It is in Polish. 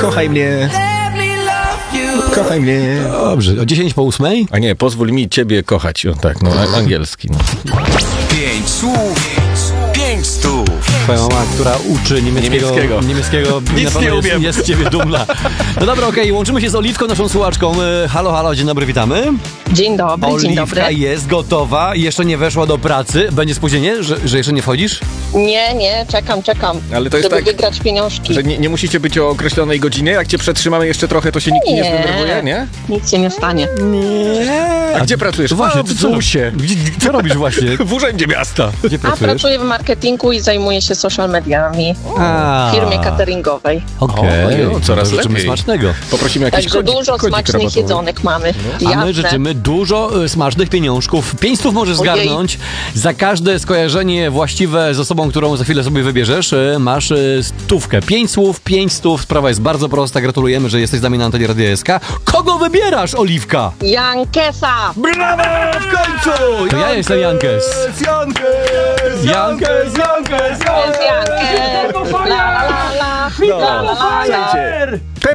Kochaj mnie. Kochaj mnie. Dobrze, o 10:08? A nie, pozwól mi ciebie kochać. O, tak, no angielski. No. 5 słów, 5 stów. Twoja mama, która uczy niemieckiego Nic na nie pewno umiem. jest z ciebie dumna. No dobra, okej, łączymy się z Oliwką, naszą słuchaczką. Halo, halo, dzień dobry, witamy. Dzień dobry, dzień dobry. Oliwka jest gotowa, jeszcze nie weszła do pracy. Będzie spóźnienie, że jeszcze nie wchodzisz? Nie, czekam. Ale to jest żeby tak, wygrać pieniążki. że nie musicie być o określonej godzinie? Jak cię przetrzymamy jeszcze trochę, to się nikt nie zdenerwuje, nie? Nic się nie stanie. Nie. A gdzie pracujesz? Właśnie, w co ZUS-ie. Co robisz właśnie? W urzędzie miasta. Gdzie A pracujesz? pracuję w marketingu i zajmuję się social mediami w firmie cateringowej. Okej, O, coraz życzymy lepiej. smacznego. Właściwie jakiś Także dużo kodzik smacznych rabatowy. jedzonek mamy. A my Jasne. życzymy dużo smacznych pieniążków. 500 możesz Ojej. zgarnąć. Za każde skojarzenie właściwe z osobą, którą za chwilę sobie wybierzesz, masz 100. 5 słów, 500. Sprawa jest bardzo prosta. Gratulujemy, że jesteś z nami na antenie Radia SK. Kogo wybierasz, Oliwka? Jankesa! Brawo! W końcu! To ja jestem Jankes. Jankes! Jankes! Jest Jankes! La la la la! La la la la! Słuchajcie,